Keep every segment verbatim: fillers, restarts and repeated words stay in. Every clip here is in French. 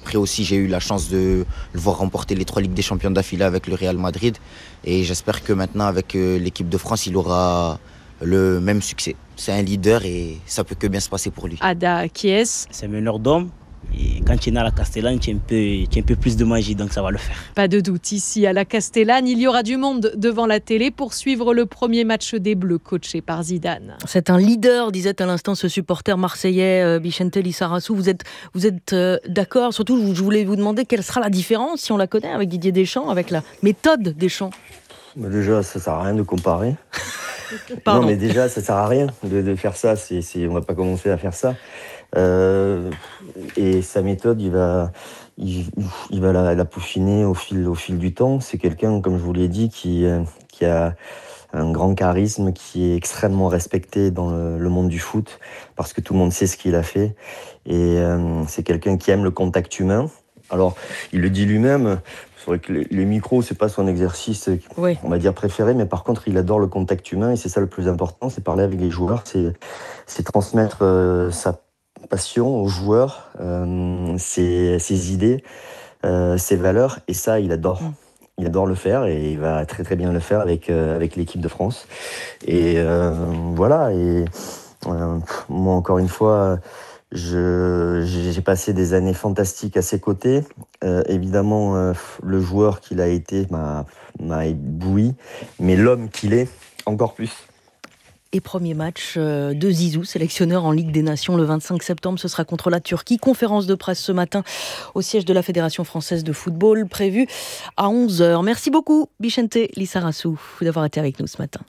Après aussi, j'ai eu la chance de le voir remporter les trois Ligues des Champions d'affilée avec le Real Madrid. Et j'espère que maintenant, avec l'équipe de France, il aura le même succès. C'est un leader et ça peut que bien se passer pour lui. Ada Chies. C'est un meneur d'homme. Et quand tu es à la Castellane, tu as, un peu, tu as un peu plus de magie, donc ça va le faire. Pas de doute, ici à la Castellane, il y aura du monde devant la télé pour suivre le premier match des Bleus, coaché par Zidane. C'est un leader, disait à l'instant ce supporter marseillais, euh, Vicente Lizarazu. Vous êtes, vous êtes euh, d'accord? Surtout, je voulais vous demander quelle sera la différence, si on la connaît, avec Didier Deschamps, avec la méthode Deschamps. Mais déjà, ça sert à rien de comparer. Pardon. Non, mais déjà, ça sert à rien de, de faire ça. C'est, c'est, on va pas commencer à faire ça. Euh, et sa méthode, il va, il, il va la, la peaufiner au fil, au fil du temps. C'est quelqu'un, comme je vous l'ai dit, qui, qui a un grand charisme, qui est extrêmement respecté dans le, le monde du foot, parce que tout le monde sait ce qu'il a fait. Et euh, c'est quelqu'un qui aime le contact humain. Alors, il le dit lui-même. C'est vrai que les, les micros, c'est pas son exercice, oui. on va dire préféré, mais par contre, il adore le contact humain et c'est ça le plus important, c'est parler avec les joueurs, c'est, c'est transmettre euh, sa passion aux joueurs, euh, ses, ses idées, euh, ses valeurs, et ça, il adore. Mm. Il adore le faire et il va très très bien le faire avec euh, avec l'équipe de France. Et euh, voilà. Et euh, moi, encore une fois. Je, j'ai passé des années fantastiques à ses côtés. Euh, évidemment, euh, le joueur qu'il a été m'a, m'a ébloui, mais l'homme qu'il est, encore plus. Et premier match de Zizou, sélectionneur en Ligue des Nations le vingt-cinq septembre, ce sera contre la Turquie. Conférence de presse ce matin au siège de la Fédération française de football, prévue à onze heures. Merci beaucoup, Vicente Lizarazu, d'avoir été avec nous ce matin.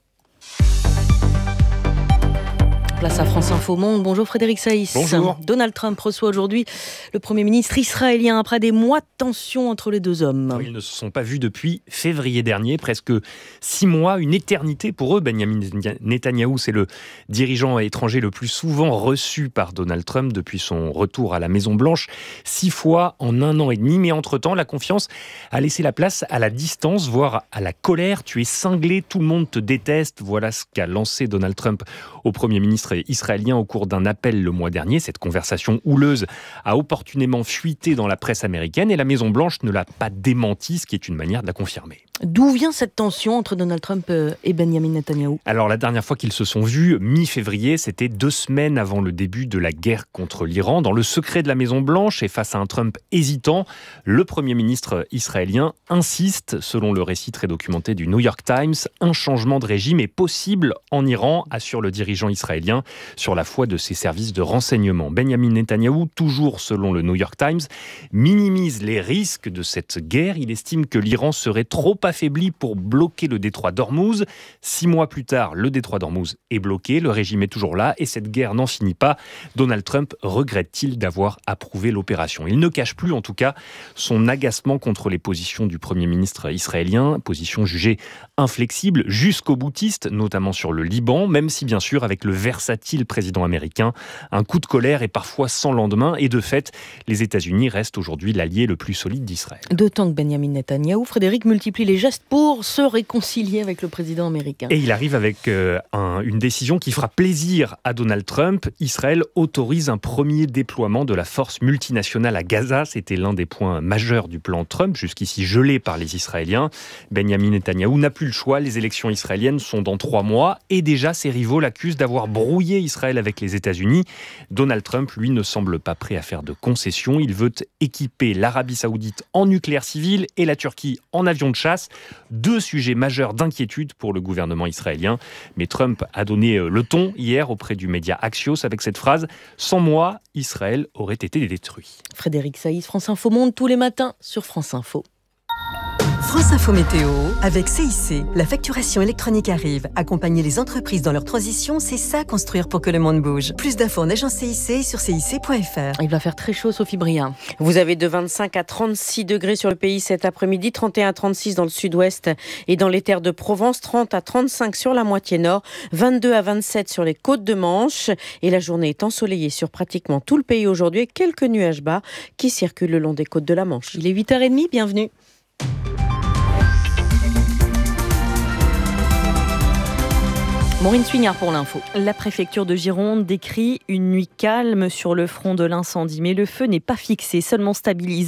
Place à France Info Monde. Bonjour Frédéric Saïs. Bonjour. Donald Trump reçoit aujourd'hui le Premier ministre israélien après des mois de tension entre les deux hommes. Ils ne se sont pas vus depuis février dernier, presque six mois, une éternité pour eux. Benjamin Netanyahou, c'est le dirigeant étranger le plus souvent reçu par Donald Trump depuis son retour à la Maison-Blanche. Six fois en un an et demi. Mais entre-temps, la confiance a laissé la place à la distance, voire à la colère. Tu es cinglé, tout le monde te déteste. Voilà ce qu'a lancé Donald Trump au Premier ministre israélien au cours d'un appel le mois dernier. Cette conversation houleuse a opportunément fuité dans la presse américaine et la Maison-Blanche ne l'a pas démenti, ce qui est une manière de la confirmer. D'où vient cette tension entre Donald Trump et Benjamin Netanyahou ? Alors la dernière fois qu'ils se sont vus, mi-février, c'était deux semaines avant le début de la guerre contre l'Iran. Dans le secret de la Maison-Blanche et face à un Trump hésitant, le Premier ministre israélien insiste, selon le récit très documenté du New York Times, un changement de régime est possible en Iran, assure le dirigeant israélien, sur la foi de ses services de renseignement. Benjamin Netanyahou, toujours selon le New York Times, minimise les risques de cette guerre. Il estime que l'Iran serait trop affaibli pour bloquer le détroit d'Ormuz. Six mois plus tard, le détroit d'Ormuz est bloqué, le régime est toujours là et cette guerre n'en finit pas. Donald Trump regrette-t-il d'avoir approuvé l'opération ? Il ne cache plus en tout cas son agacement contre les positions du Premier ministre israélien, position jugée inflexible, jusqu'au boutiste, notamment sur le Liban, même si bien sûr avec le versatile président américain, un coup de colère est parfois sans lendemain et de fait, les États-Unis restent aujourd'hui l'allié le plus solide d'Israël. D'autant que Benjamin Netanyahou, Frédéric, multiplie les gestes pour se réconcilier avec le président américain. Et il arrive avec euh, un, une décision qui fera plaisir à Donald Trump. Israël autorise un premier déploiement de la force multinationale à Gaza. C'était l'un des points majeurs du plan Trump, jusqu'ici gelé par les Israéliens. Benjamin Netanyahou n'a plus le choix. Les élections israéliennes sont dans trois mois et déjà ses rivaux l'accusent d'avoir brouillé Israël avec les États-Unis. Donald Trump, lui, ne semble pas prêt à faire de concessions. Il veut équiper l'Arabie Saoudite en nucléaire civil et la Turquie en avion de chasse. Deux sujets majeurs d'inquiétude pour le gouvernement israélien. Mais Trump a donné le ton hier auprès du média Axios avec cette phrase « Sans moi, Israël aurait été détruit ». Frédéric Saïs, France Info Monde, tous les matins sur France Info. France Info Météo, avec C I C. La facturation électronique arrive. Accompagner les entreprises dans leur transition, c'est ça construire pour que le monde bouge. Plus d'infos en agence C I C sur C I C point F R. Il va faire très chaud, Sophie Briand. Vous avez de vingt-cinq à trente-six degrés sur le pays cet après-midi, trente et un à trente-six dans le sud-ouest et dans les terres de Provence, trente à trente-cinq sur la moitié nord, vingt-deux à vingt-sept sur les côtes de Manche. Et la journée est ensoleillée sur pratiquement tout le pays aujourd'hui. Quelques nuages bas qui circulent le long des côtes de la Manche. Il est huit heures trente, bienvenue. Maureen Suignard pour l'info. La préfecture de Gironde décrit une nuit calme sur le front de l'incendie, mais le feu n'est pas fixé, seulement stabilisé.